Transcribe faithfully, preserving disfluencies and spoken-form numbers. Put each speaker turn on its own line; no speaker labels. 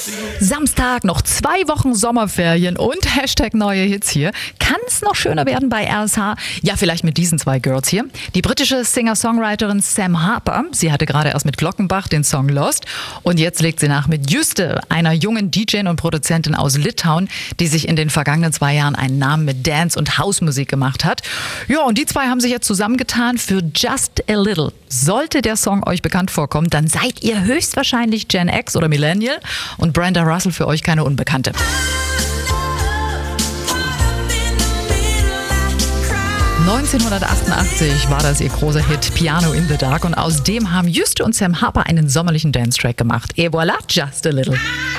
Samstag, noch zwei Wochen Sommerferien und Hashtag neue Hits hier. Kann es noch schöner werden bei R S H? Ja, vielleicht mit diesen zwei Girls hier. Die britische Singer-Songwriterin Sam Harper, sie hatte gerade erst mit Glockenbach den Song Lost und jetzt legt sie nach mit Juste, einer jungen D J und Produzentin aus Litauen, die sich in den vergangenen zwei Jahren einen Namen mit Dance- und Hausmusik gemacht hat. Ja, und die zwei haben sich jetzt zusammengetan für Just a Little. Sollte der Song euch bekannt vorkommen, dann seid ihr höchstwahrscheinlich Gen X oder Millennial und Brenda Russell für euch keine Unbekannte. neunzehnhundertachtundachtzig war das ihr großer Hit Piano in the Dark und aus dem haben Juste und Sam Harper einen sommerlichen Dance-Track gemacht. Et voilà, Just a Little.